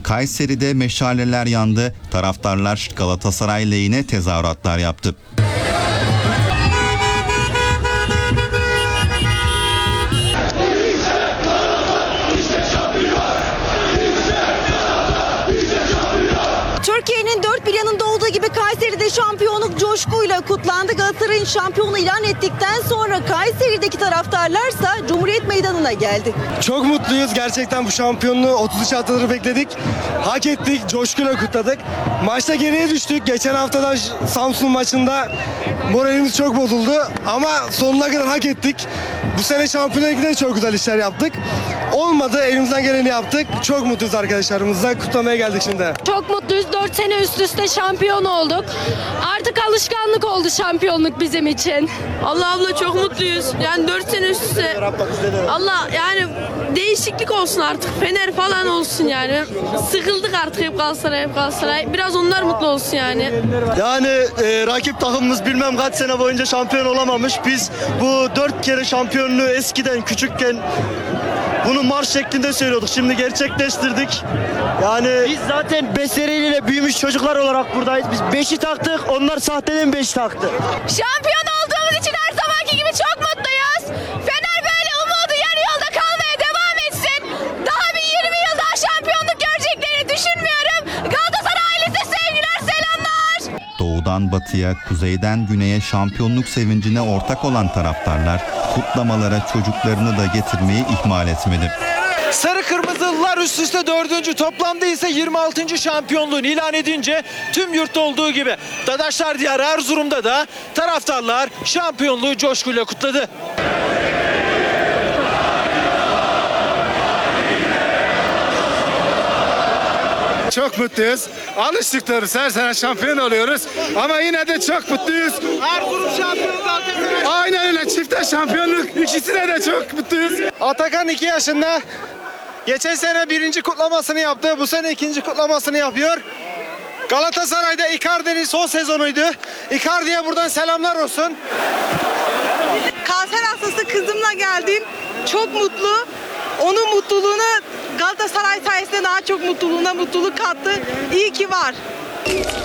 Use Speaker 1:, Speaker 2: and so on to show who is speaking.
Speaker 1: Kayseri'de meşaleler yandı. Taraftarlar Galatasaray lehine tezahüratlar yaptı.
Speaker 2: Türkiye'nin dört bir yanında olduğu gibi Kayseri'de şampiyonluk coşkuyla kutlandı. Galatasaray'ın şampiyonu ilan ettikten sonra Kayseri'deki taraftarlarsa Cumhuriyet Meydanı'na geldi.
Speaker 3: Çok mutluyuz. Gerçekten bu şampiyonluğu 33 haftadır bekledik. Hak ettik, coşkuyla kutladık. Maçta geriye düştük. Geçen haftada Samsun maçında moralimiz çok bozuldu. Ama sonuna kadar hak ettik. Bu sene Şampiyonlar Ligi'nde çok güzel işler yaptık. Olmadı, elimizden geleni yaptık. Çok mutluyuz arkadaşlarımızla. Kutlamaya geldik şimdi.
Speaker 4: Çok mutluyuz. 4 sene üst üste şampiyon olduk. Artık alışkanlık oldu şampiyonluk bizim için.
Speaker 5: Allah çok mutluyuz. Yani 4 sene üst üste. Allah yani değişiklik olsun artık. Fener falan olsun yani. Sıkıldık artık hep Galatasaray. Biraz onlar mutlu olsun yani.
Speaker 6: Yani rakip takımımız bilmem kaç sene boyunca şampiyon olamamış. Biz bu 4 kere şampiyonluğu eskiden küçükken bunu marş şeklinde söylüyorduk. Şimdi gerçekleştirdik. Yani biz zaten 5 seneyle büyümüş çocuklar olarak buradayız. Biz 5'i taktık. Onlar sahteden 5 taktı.
Speaker 4: Şampiyon olduğumuz için her zamanki gibi çok mutluyuz. Fener böyle umudu yarı yolda kalmaya devam etsin. Daha bir 20 yıl daha şampiyonluk göreceklerini düşünmüyorum. Galatasaray ailesi sevgiler, selamlar.
Speaker 1: Doğudan batıya, kuzeyden güneye şampiyonluk sevincine ortak olan taraftarlar kutlamalara çocuklarını da getirmeyi ihmal etmedi.
Speaker 7: Sarı Kırmızılılar üst üste 4. toplamda ise 26. şampiyonluğunu ilan edince tüm yurtta olduğu gibi Dadaşlar Diyarı Erzurum'da da taraftarlar şampiyonluğu coşkuyla kutladı.
Speaker 3: Çok mutluyuz. Alıştık diyoruz. Her sene şampiyon oluyoruz. Ama yine de çok mutluyuz.
Speaker 7: Erzurum şampiyonu Galatasaray.
Speaker 3: Aynen öyle. Çifte şampiyonluk. İkisine de çok mutluyuz. Atakan 2 yaşında. Geçen sene 1. kutlamasını yaptı. Bu sene 2. kutlamasını yapıyor. Galatasaray'da Icardi'nin son sezonuydu. Icardi'ye buradan selamlar olsun.
Speaker 2: Kanser hastası kızımla geldim. Çok mutlu. Onun mutluluğunu Galatasaray sayesinde daha çok mutluluk kattı. İyi ki var.